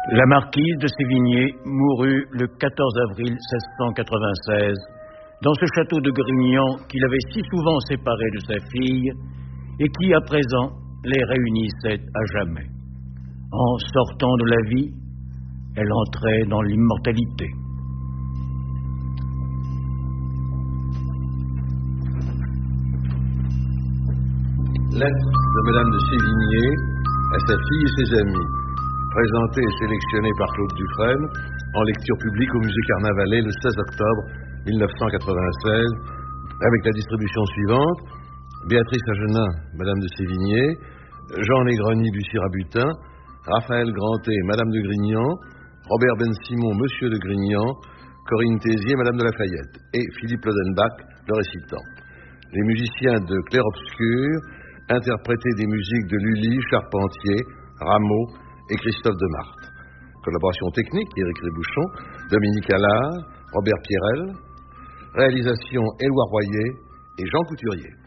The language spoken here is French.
La marquise de Sévigné mourut le 14 avril 1696 dans ce château de Grignan qui l'avait si souvent séparé de sa fille et qui, à présent, les réunissait à jamais. En sortant de la vie, elle entrait dans l'immortalité. Lettre de Madame de Sévigné à sa fille et ses amis, présentée et sélectionnée par Claude Dufresne en lecture publique au musée Carnavalet le 16 octobre 1996, avec la distribution suivante: Béatrice Agenin, Madame de Sévigné; Jean Négroni, Bussy Rabutin; Raphaël Grantet, Madame de Grignan; Robert Ben-Simon, Monsieur de Grignan; Corinne Tézier, Madame de Lafayette; et Philippe Lodenbach, le récitant. Les musiciens de Clair-Obscur interprétaient des musiques de Lully, Charpentier, Rameau et Christophe Demartre. Collaboration technique, Éric Rébouchon, Dominique Allard, Robert Pierrel. Réalisation, Éloi Royer et Jean Couturier.